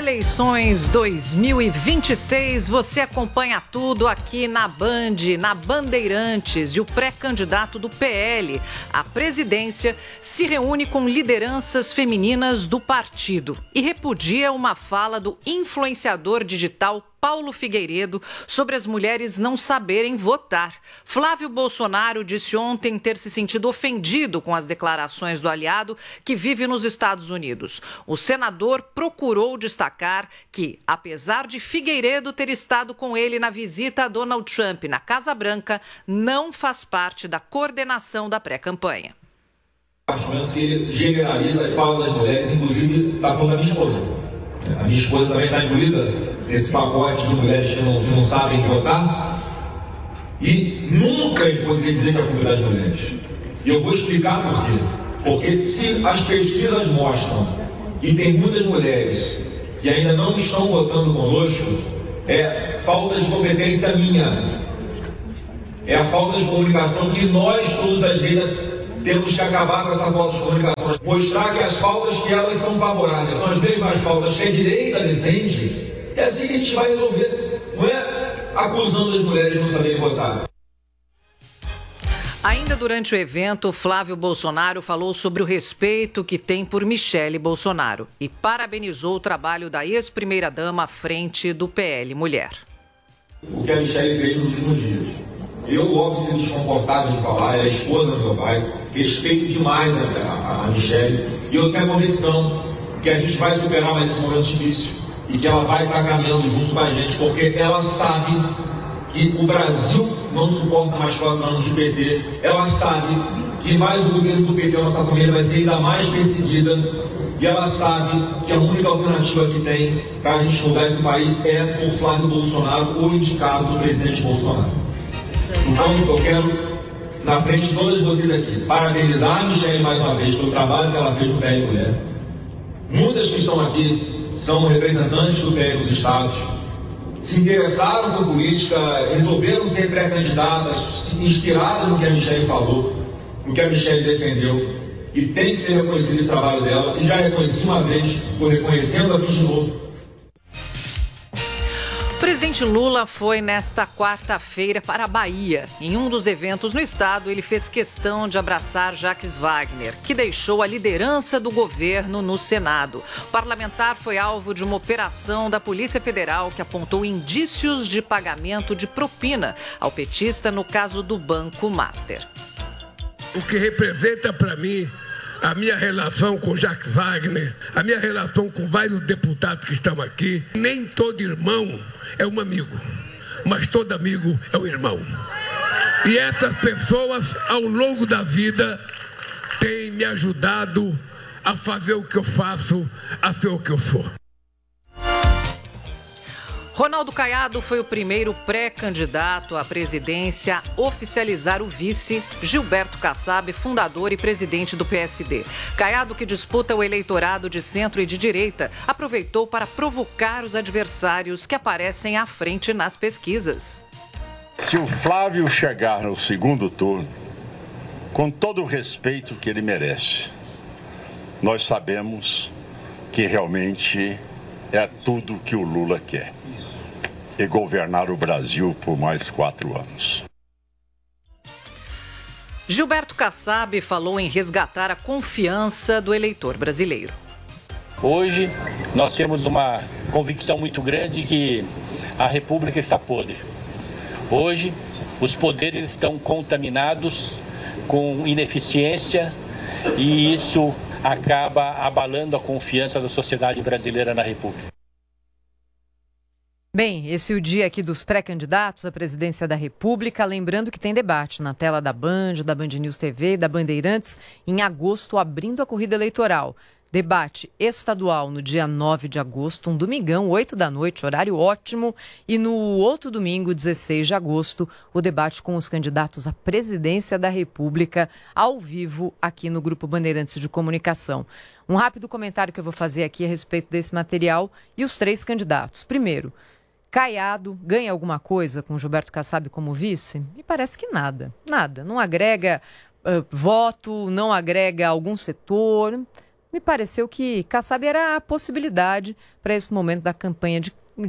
Eleições 2026, você acompanha tudo aqui na Band, na Bandeirantes. E o pré-candidato do PL à presidência se reúne com lideranças femininas do partido e repudia uma fala do influenciador digital Paulo Figueiredo sobre as mulheres não saberem votar. Flávio Bolsonaro disse ontem ter se sentido ofendido com as declarações do aliado que vive nos Estados Unidos. O senador procurou destacar que, apesar de Figueiredo ter estado com ele na visita a Donald Trump na Casa Branca, não faz parte da coordenação da pré-campanha. Que ele generaliza e fala das mulheres, inclusive está falando da minha esposa. A minha esposa também está incluída nesse pacote de mulheres que não sabem votar. E nunca ele poderia dizer que é a culpa das mulheres. E eu vou explicar por quê. Porque se as pesquisas mostram que tem muitas mulheres que ainda não estão votando conosco, é falta de competência minha. É a falta de comunicação que nós, todos as vezes, temos que acabar com essa falta de comunicação. Mostrar que as pautas que elas são favoráveis são as mesmas pautas que a direita defende. É assim que a gente vai resolver. Não é acusando as mulheres de não saberem votar. Ainda durante o evento, Flávio Bolsonaro falou sobre o respeito que tem por Michele Bolsonaro e parabenizou o trabalho da ex-primeira-dama à frente do PL Mulher. O que a Michele fez nos últimos dias. Eu, óbvio, fui desconfortável de falar, é a esposa do meu pai, respeito demais a Michele, e eu tenho a convicção que a gente vai superar mais esse momento difícil e que ela vai estar caminhando junto com a gente, porque ela sabe que o Brasil não suporta mais 4 anos de PT, ela sabe que mais o governo do PT, a nossa família, vai ser ainda mais perseguida, e ela sabe que a única alternativa que tem para a gente mudar esse país é por Flávio Bolsonaro, o indicado do presidente Bolsonaro. Então, eu quero, na frente de todas vocês aqui, parabenizar a Michele mais uma vez pelo trabalho que ela fez no PL Mulher. Muitas que estão aqui são representantes do PL nos estados, se interessaram por política, resolveram ser pré-candidatas, inspiradas no que a Michele falou, no que a Michele defendeu, e tem que ser reconhecido esse trabalho dela, e já reconheci uma vez, estou reconhecendo aqui de novo. O presidente Lula foi nesta quarta-feira para a Bahia. Em um dos eventos no estado, ele fez questão de abraçar Jacques Wagner, que deixou a liderança do governo no Senado. O parlamentar foi alvo de uma operação da Polícia Federal que apontou indícios de pagamento de propina ao petista no caso do Banco Master. O que representa para mim a minha relação com Jacques Wagner, a minha relação com vários deputados que estão aqui. Nem todo irmão é um amigo, mas todo amigo é um irmão. E essas pessoas, ao longo da vida, têm me ajudado a fazer o que eu faço, a ser o que eu sou. Ronaldo Caiado foi o primeiro pré-candidato à presidência a oficializar o vice Gilberto Kassab, fundador e presidente do PSD. Caiado, que disputa o eleitorado de centro e de direita, aproveitou para provocar os adversários que aparecem à frente nas pesquisas. Se o Flávio chegar no segundo turno, com todo o respeito que ele merece, nós sabemos que realmente é tudo que o Lula quer. E governar o Brasil por mais 4 anos. Gilberto Kassab falou em resgatar a confiança do eleitor brasileiro. Hoje nós temos uma convicção muito grande que a República está podre. Hoje os poderes estão contaminados com ineficiência e isso acaba abalando a confiança da sociedade brasileira na República. Bem, esse é o dia aqui dos pré-candidatos à presidência da República. Lembrando que tem debate na tela da Band News TV, da Bandeirantes, em agosto, abrindo a corrida eleitoral. Debate estadual no dia 9 de agosto, um domingão, 8 da noite, horário ótimo. E no outro domingo, 16 de agosto, o debate com os candidatos à presidência da República, ao vivo, aqui no Grupo Bandeirantes de Comunicação. Um rápido comentário que eu vou fazer aqui a respeito desse material e os 3 candidatos. Primeiro, Caiado ganha alguma coisa com Gilberto Kassab como vice? Me parece que nada. Nada. Não agrega voto, não agrega algum setor. me pareceu que Kassab era a possibilidade para esse momento da campanha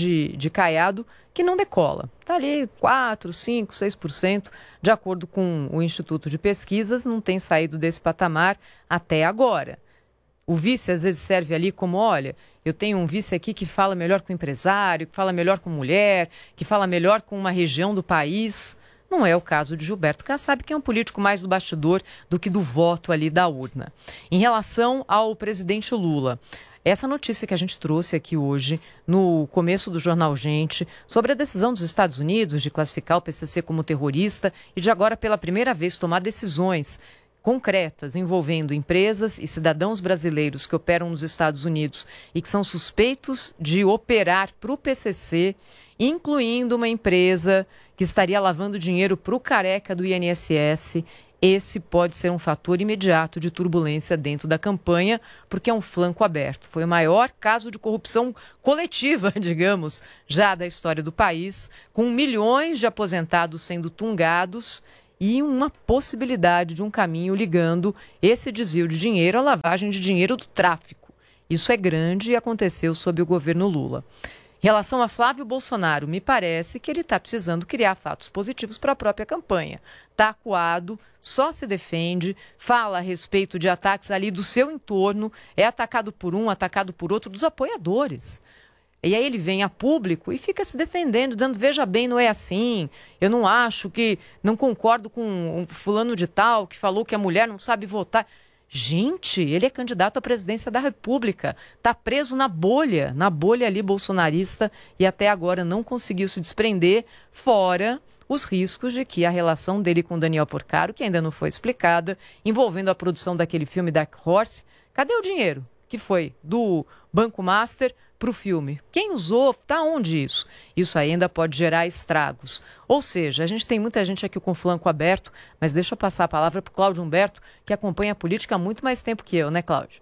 de Caiado, que não decola. Está ali 4%, 5%, 6%, de acordo com o Instituto de Pesquisas, não tem saído desse patamar até agora. O vice às vezes serve ali como, olha, eu tenho um vice aqui que fala melhor com o empresário, que fala melhor com mulher, que fala melhor com uma região do país. Não é o caso de Gilberto Kassab, que é um político mais do bastidor do que do voto ali da urna. Em relação ao presidente Lula, essa notícia que a gente trouxe aqui hoje, no começo do Jornal Gente, sobre a decisão dos Estados Unidos de classificar o PCC como terrorista e de agora, pela primeira vez, tomar decisões concretas envolvendo empresas e cidadãos brasileiros que operam nos Estados Unidos e que são suspeitos de operar para o PCC, incluindo uma empresa que estaria lavando dinheiro para o careca do INSS. Esse pode ser um fator imediato de turbulência dentro da campanha, porque é um flanco aberto. Foi o maior caso de corrupção coletiva, digamos, já da história do país, com milhões de aposentados sendo tungados e uma possibilidade de um caminho ligando esse desvio de dinheiro à lavagem de dinheiro do tráfico. Isso é grande e aconteceu sob o governo Lula. Em relação a Flávio Bolsonaro, me parece que ele está precisando criar fatos positivos para a própria campanha. Está acuado, só se defende, fala a respeito de ataques ali do seu entorno, é atacado por um, atacado por outro, dos apoiadores. E aí ele vem a público e fica se defendendo, dizendo, veja bem, não é assim, eu não acho que, não concordo com um fulano de tal que falou que a mulher não sabe votar. Gente, ele é candidato à presidência da República, está preso na bolha ali bolsonarista e até agora não conseguiu se desprender, fora os riscos de que a relação dele com Daniel Porcaro, que ainda não foi explicada, envolvendo a produção daquele filme Dark Horse, cadê o dinheiro que foi do Banco Master para o filme? Quem usou? Está onde isso? Isso ainda pode gerar estragos. Ou seja, a gente tem muita gente aqui com o flanco aberto, mas deixa eu passar a palavra para o Cláudio Humberto, que acompanha a política há muito mais tempo que eu, né, Cláudio?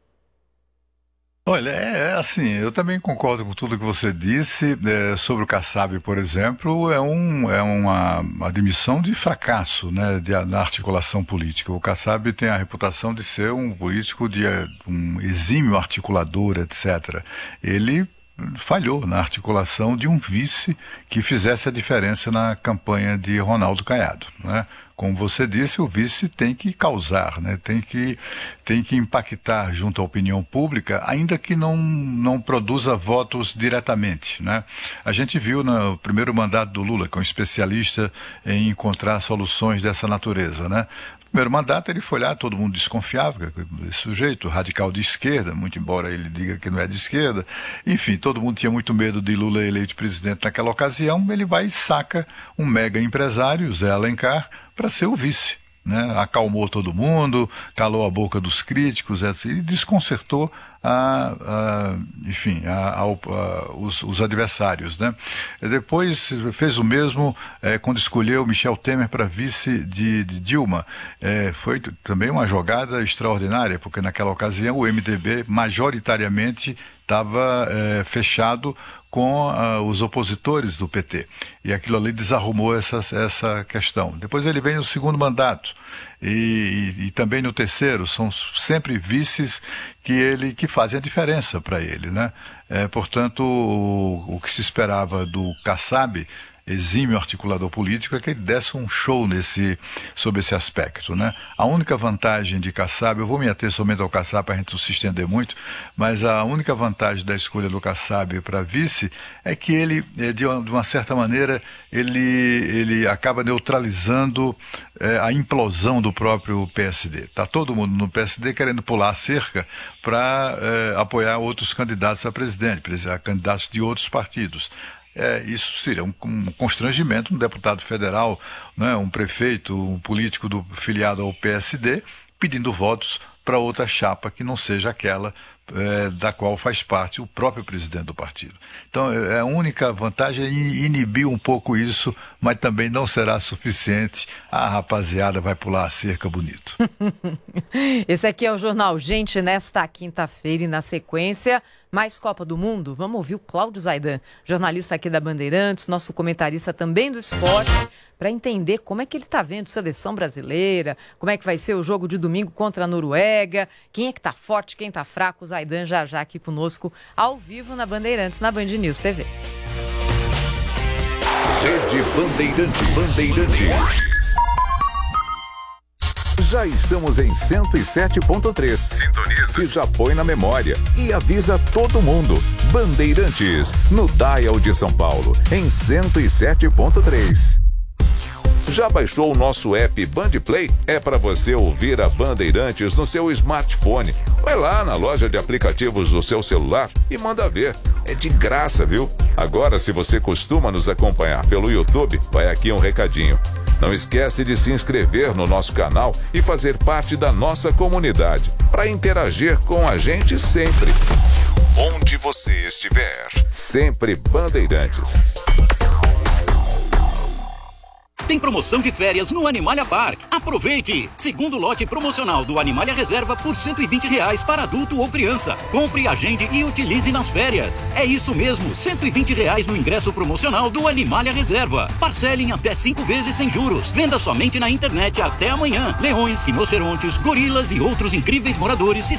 Olha, assim, eu também concordo com tudo que você disse sobre o Kassab, por exemplo, é uma admissão de fracasso, né, da articulação política. O Kassab tem a reputação de ser um político um exímio articulador, etc. Ele falhou na articulação de um vice que fizesse a diferença na campanha de Ronaldo Caiado, né? Como você disse, o vice tem que causar, né? Tem que impactar junto à opinião pública, ainda que não produza votos diretamente, né? A gente viu no primeiro mandato do Lula, que é um especialista em encontrar soluções dessa natureza, né? No primeiro mandato ele foi lá, todo mundo desconfiava, esse sujeito radical de esquerda, muito embora ele diga que não é de esquerda, enfim, todo mundo tinha muito medo de Lula eleito presidente naquela ocasião. Ele vai e saca um mega empresário, Zé Alencar, para ser o vice, né? Acalmou todo mundo, calou a boca dos críticos, etc. E desconcertou os adversários, né? Depois fez o mesmo quando escolheu Michel Temer para vice de Dilma. Foi também uma jogada extraordinária, porque naquela ocasião o MDB majoritariamente estava fechado com os opositores do PT. E aquilo ali desarrumou essa questão. Depois ele vem no segundo mandato e também no terceiro. São sempre vices que fazem a diferença para ele, né? Portanto, o que se esperava do Kassab, exímio articulador político, é que ele desse um show sobre esse aspecto, né? A única vantagem de Kassab, eu vou me ater somente ao Kassab para a gente não se estender muito, mas a única vantagem da escolha do Kassab para vice é que ele, de uma certa maneira, ele acaba neutralizando a implosão do próprio PSD. Está todo mundo no PSD querendo pular a cerca para apoiar outros candidatos a presidente, candidatos de outros partidos. Isso seria um constrangimento, um deputado federal, né, um prefeito, um político filiado ao PSD, pedindo votos para outra chapa que não seja aquela da qual faz parte o próprio presidente do partido. Então, a única vantagem é inibir um pouco isso, mas também não será suficiente. A rapaziada vai pular a cerca bonito. Esse aqui é o Jornal Gente nesta quinta-feira e na sequência, Mais Copa do Mundo? Vamos ouvir o Cláudio Zaidan, jornalista aqui da Bandeirantes, nosso comentarista também do esporte, para entender como é que ele está vendo a seleção brasileira, como é que vai ser o jogo de domingo contra a Noruega, quem é que está forte, quem está fraco. O Zaidan já aqui conosco, ao vivo na Bandeirantes, na Band News TV. Rede Bandeirantes. Já estamos em 107.3. Sintoniza. E já põe na memória. E avisa todo mundo. Bandeirantes, no Dial de São Paulo, em 107.3. Já baixou o nosso app Bandplay? É para você ouvir a Bandeirantes no seu smartphone. Vai lá na loja de aplicativos do seu celular e manda ver. É de graça, viu? Agora, se você costuma nos acompanhar pelo YouTube, vai aqui um recadinho. Não esquece de se inscrever no nosso canal e fazer parte da nossa comunidade, para interagir com a gente sempre. Onde você estiver. Sempre Bandeirantes. Tem promoção de férias no Animalia Park. Aproveite! Segundo lote promocional do Animalia Reserva por R$120 para adulto ou criança. Compre, agende e utilize nas férias. É isso mesmo, R$120 no ingresso promocional do Animalia Reserva. Parcele em até 5 vezes sem juros. Venda somente na internet até amanhã. Leões, rinocerontes, gorilas e outros incríveis moradores